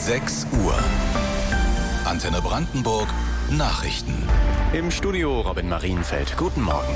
6 Uhr. Antenne Brandenburg Nachrichten. Im Studio Robin Marienfeld. Guten Morgen.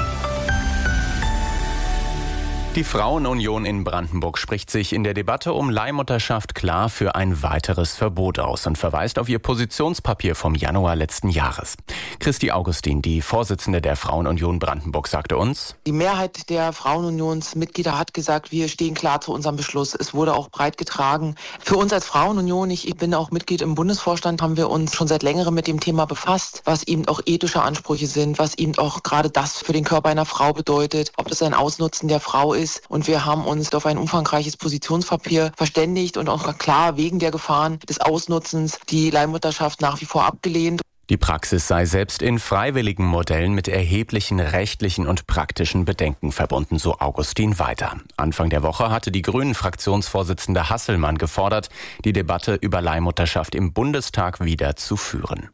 Die Frauenunion in Brandenburg spricht sich in der Debatte um Leihmutterschaft klar für ein weiteres Verbot aus und verweist auf ihr Positionspapier vom Januar letzten Jahres. Christi Augustin, die Vorsitzende der Frauenunion Brandenburg, sagte uns: Die Mehrheit der Frauenunionsmitglieder hat gesagt, wir stehen klar zu unserem Beschluss. Es wurde auch breit getragen. Für uns als Frauenunion, ich bin auch Mitglied im Bundesvorstand, haben wir uns schon seit längerem mit dem Thema befasst, was eben auch ethische Ansprüche sind, was eben auch gerade das für den Körper einer Frau bedeutet, ob das ein Ausnutzen der Frau ist. Und wir haben uns auf ein umfangreiches Positionspapier verständigt und auch klar wegen der Gefahren des Ausnutzens die Leihmutterschaft nach wie vor abgelehnt. Die Praxis sei selbst in freiwilligen Modellen mit erheblichen rechtlichen und praktischen Bedenken verbunden, so Augustin weiter. Anfang der Woche hatte die Grünen-Fraktionsvorsitzende Hasselmann gefordert, die Debatte über Leihmutterschaft im Bundestag wieder zu führen.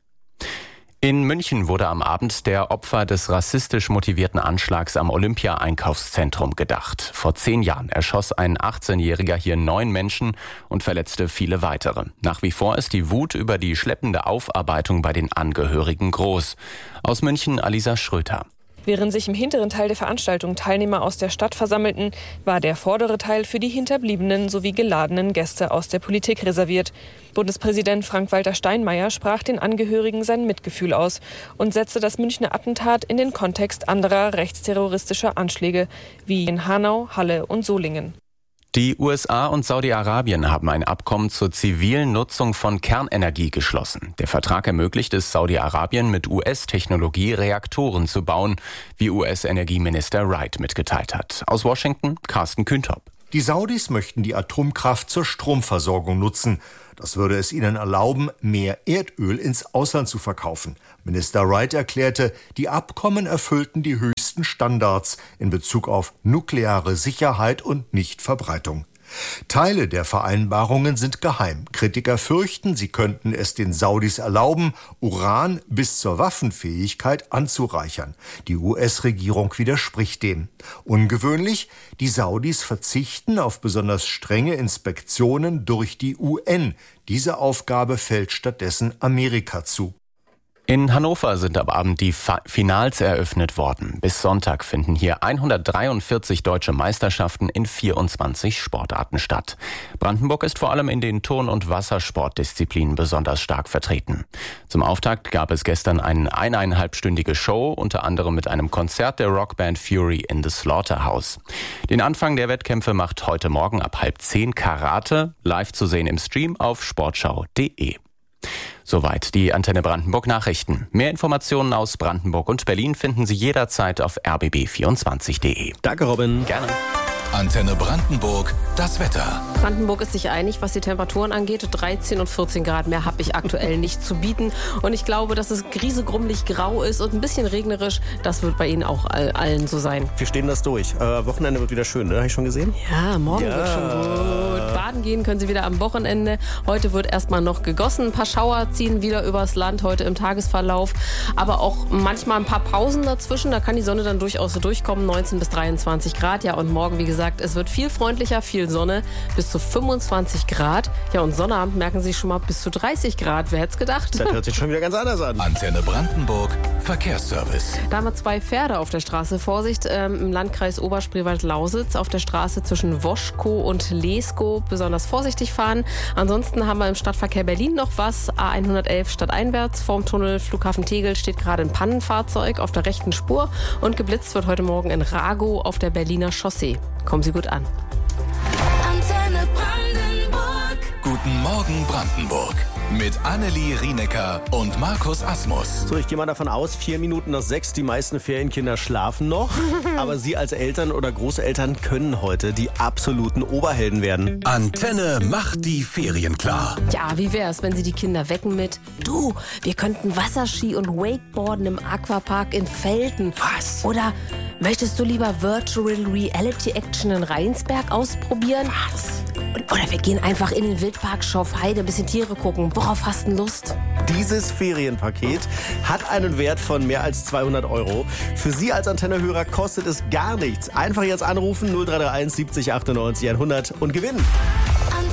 In München wurde am Abend der Opfer des rassistisch motivierten Anschlags am Olympia-Einkaufszentrum gedacht. Vor 10 Jahren erschoss ein 18-Jähriger hier 9 Menschen und verletzte viele weitere. Nach wie vor ist die Wut über die schleppende Aufarbeitung bei den Angehörigen groß. Aus München Alisa Schröter. Während sich im hinteren Teil der Veranstaltung Teilnehmer aus der Stadt versammelten, war der vordere Teil für die hinterbliebenen sowie geladenen Gäste aus der Politik reserviert. Bundespräsident Frank-Walter Steinmeier sprach den Angehörigen sein Mitgefühl aus und setzte das Münchner Attentat in den Kontext anderer rechtsterroristischer Anschläge wie in Hanau, Halle und Solingen. Die USA und Saudi-Arabien haben ein Abkommen zur zivilen Nutzung von Kernenergie geschlossen. Der Vertrag ermöglicht es Saudi-Arabien, mit US-Technologie Reaktoren zu bauen, wie US-Energieminister Wright mitgeteilt hat. Aus Washington Carsten Kühntop. Die Saudis möchten die Atomkraft zur Stromversorgung nutzen. Das würde es ihnen erlauben, mehr Erdöl ins Ausland zu verkaufen. Minister Wright erklärte, die Abkommen erfüllten die höchsten Standards in Bezug auf nukleare Sicherheit und Nichtverbreitung. Teile der Vereinbarungen sind geheim. Kritiker fürchten, sie könnten es den Saudis erlauben, Uran bis zur Waffenfähigkeit anzureichern. Die US-Regierung widerspricht dem. Ungewöhnlich, die Saudis verzichten auf besonders strenge Inspektionen durch die UN. Diese Aufgabe fällt stattdessen Amerika zu. In Hannover sind am Abend die Finals eröffnet worden. Bis Sonntag finden hier 143 deutsche Meisterschaften in 24 Sportarten statt. Brandenburg ist vor allem in den Turn- und Wassersportdisziplinen besonders stark vertreten. Zum Auftakt gab es gestern eine 1,5-stündige Show, unter anderem mit einem Konzert der Rockband Fury in the Slaughterhouse. Den Anfang der Wettkämpfe macht heute Morgen ab 9:30 Karate, live zu sehen im Stream auf sportschau.de. Soweit die Antenne Brandenburg Nachrichten. Mehr Informationen aus Brandenburg und Berlin finden Sie jederzeit auf rbb24.de. Danke, Robin. Gerne. Antenne Brandenburg, das Wetter. Brandenburg ist sich einig, was die Temperaturen angeht. 13 und 14 Grad mehr habe ich aktuell nicht zu bieten. Und ich glaube, dass es griesegrummelig grau ist und ein bisschen regnerisch. Das wird bei Ihnen auch allen so sein. Wir stehen das durch. Wochenende wird wieder schön, ne? Habe ich schon gesehen? Ja, morgen wird schon gut. Baden gehen können Sie wieder am Wochenende. Heute wird erstmal noch gegossen. Ein paar Schauer ziehen wieder übers Land heute im Tagesverlauf. Aber auch manchmal ein paar Pausen dazwischen. Da kann die Sonne dann durchaus so durchkommen. 19 bis 23 Grad. Ja, und morgen, wie gesagt, es wird viel freundlicher, viel Sonne, bis zu 25 Grad. Ja, und Sonnabend merken Sie schon mal bis zu 30 Grad. Wer hätte es gedacht? Das hört sich schon wieder ganz anders an. Antenne Brandenburg, Verkehrsservice. Da haben wir 2 Pferde auf der Straße. Vorsicht, im Landkreis Oberspreewald-Lausitz auf der Straße zwischen Woschkow und Leeskow besonders vorsichtig fahren. Ansonsten haben wir im Stadtverkehr Berlin noch was. A111 stadteinwärts vorm Tunnel Flughafen Tegel steht gerade ein Pannenfahrzeug auf der rechten Spur und geblitzt wird heute Morgen in Ragow auf der Berliner Chaussee. Kommen Sie gut an. Antenne Brandenburg. Guten Morgen Brandenburg. Mit Annelie Rienecker und Markus Asmus. So, ich gehe mal davon aus, 6:04, die meisten Ferienkinder schlafen noch. Aber Sie als Eltern oder Großeltern können heute die absoluten Oberhelden werden. Antenne macht die Ferien klar. Ja, wie wär's, wenn Sie die Kinder wecken mit: Du, wir könnten Wasserski und Wakeboarden im Aquapark in Velten. Was? Oder möchtest du lieber Virtual Reality Action in Rheinsberg ausprobieren? Was? Oder wir gehen einfach in den Wildpark Schorfheide, ein bisschen Tiere gucken. Worauf hast du Lust? Dieses Ferienpaket hat einen Wert von mehr als 200 €. Für Sie als Antennehörer kostet es gar nichts. Einfach jetzt anrufen 0331 70 98 100 und gewinnen.